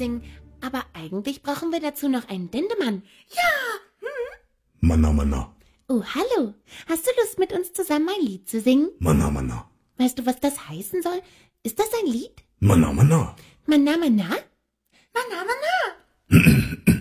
singen. Aber eigentlich brauchen wir dazu noch einen Dendemann. Manna, Manna. Oh, hallo. Hast du Lust, mit uns zusammen ein Lied zu singen? Manna, Manna. Weißt du, was das heißen soll? Ist das ein Lied? Manna, Manna. Manna, Manna? Manna, Manna.